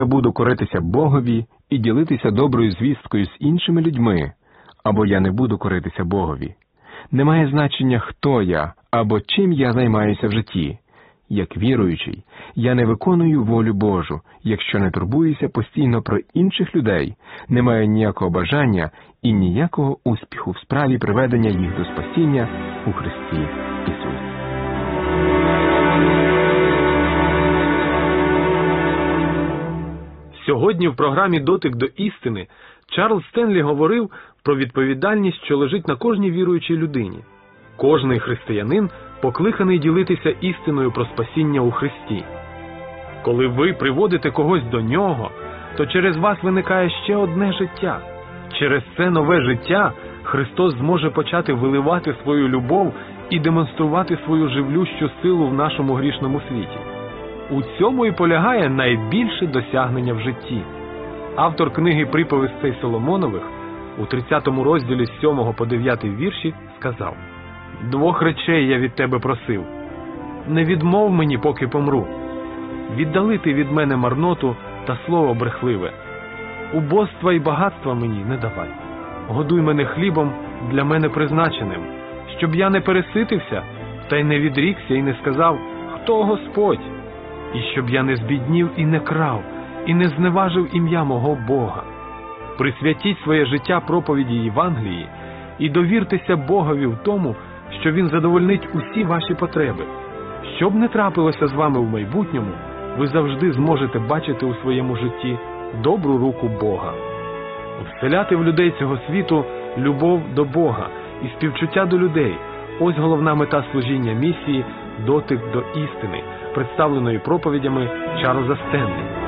я буду коритися Богові і ділитися доброю звісткою з іншими людьми, або я не буду коритися Богові. Немає значення, хто я, або чим я займаюся в житті. Як віруючий, я не виконую волю Божу, якщо не турбуюся постійно про інших людей, не маю ніякого бажання і ніякого успіху в справі приведення їх до спасіння у Христі Ісусі. Сьогодні в програмі «Дотик до істини» Чарльз Стенлі говорив про відповідальність, що лежить на кожній віруючій людині. Кожний християнин покликаний ділитися істиною про спасіння у Христі. Коли ви приводите когось до Нього, то через вас виникає ще одне життя. Через це нове життя Христос зможе почати виливати свою любов і демонструвати свою живлющу силу в нашому грішному світі. У цьому і полягає найбільше досягнення в житті. Автор книги «Приповістей Соломонових» у 30 розділі з 7 по 9 вірші сказав: «Двох речей я від тебе просив. Не відмов мені, поки помру. Віддали ти від мене марноту та слово брехливе. Убоства і багатства мені не давай. Годуй мене хлібом для мене призначеним, щоб я не переситився, та й не відрікся і не сказав, хто Господь, і щоб я не збіднів і не крав, і не зневажив ім'я мого Бога. Присвятіть своє життя проповіді Євангелії і довіртеся Богові в тому, що Він задовольнить усі ваші потреби. Що б не трапилося з вами в майбутньому, ви завжди зможете бачити у своєму житті добру руку Бога. Вселяти в людей цього світу любов до Бога і співчуття до людей – ось головна мета служіння місії «Дотик до істини», представленої проповідями Чарльза Стенлі.